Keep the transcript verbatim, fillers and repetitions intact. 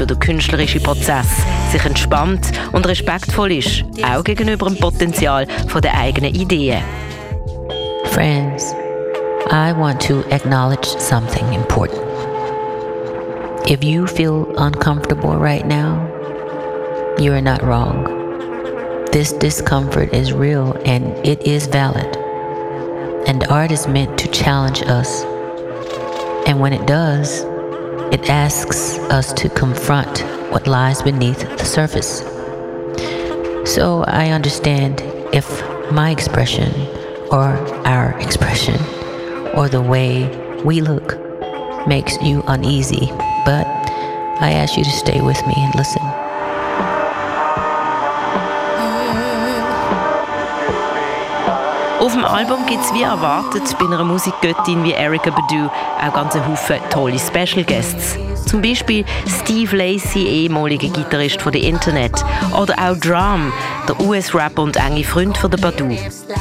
für den künstlerischen Prozess sich entspannt und respektvoll ist, auch gegenüber dem Potenzial der eigenen Ideen. Friends, I want to acknowledge something important. If you feel uncomfortable right now, you are not wrong. This discomfort is real and it is valid. And art is meant to challenge us. And when it does, it asks us to confront what lies beneath the surface. So I understand if my expression or our expression or the way we look makes you uneasy, but I ask you to stay with me and listen. Auf dem Album gibt es wie erwartet bei einer Musikgöttin wie Erykah Badu auch ganz einen Haufen tolle Special Guests. Zum Beispiel Steve Lacy, ehemaliger Gitarrist von The Internet, oder auch Drum, der U S-Rapper und enge Freund von der Badu.